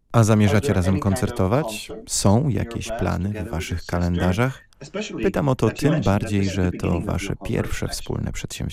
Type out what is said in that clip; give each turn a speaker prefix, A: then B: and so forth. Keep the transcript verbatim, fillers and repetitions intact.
A: A zamierzacie razem koncertować? Są jakieś plany w waszych kalendarzach? Pytam o to tym bardziej, że to wasze pierwsze wspólne przedsięwzięcie.